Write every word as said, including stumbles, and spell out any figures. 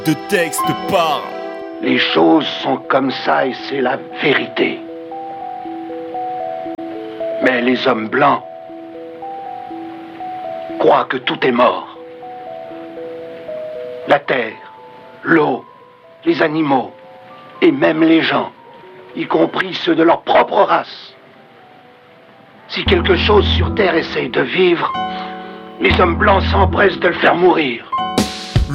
de texte parle. Les choses sont comme ça et c'est la vérité. Mais les hommes blancs croient que tout est mort. La terre, l'eau, les animaux et même les gens, y compris ceux de leur propre race. Si quelque chose sur Terre essaye de vivre, les hommes blancs s'empressent de le faire mourir.